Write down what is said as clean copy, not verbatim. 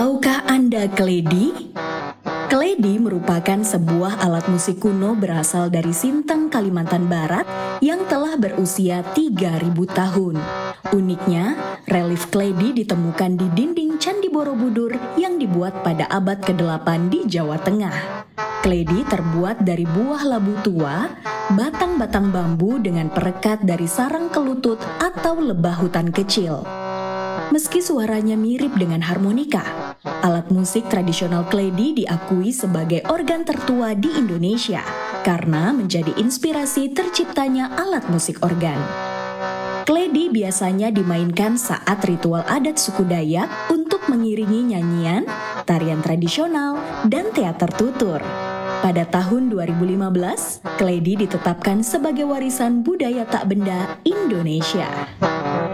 Tahukah Anda keledi? Keledi merupakan sebuah alat musik kuno berasal dari Sintang, Kalimantan Barat yang telah berusia 3.000 tahun. Uniknya, relief keledi ditemukan di dinding Candi Borobudur yang dibuat pada abad ke-8 di Jawa Tengah. Keledi terbuat dari buah labu tua, batang-batang bambu dengan perekat dari sarang kelutut atau lebah hutan kecil. Meski suaranya mirip dengan harmonika, alat musik tradisional keledi diakui sebagai organ tertua di Indonesia karena menjadi inspirasi terciptanya alat musik organ. Keledi biasanya dimainkan saat ritual adat suku Dayak untuk mengiringi nyanyian, tarian tradisional, dan teater tutur. Pada tahun 2015, keledi ditetapkan sebagai warisan budaya tak benda Indonesia.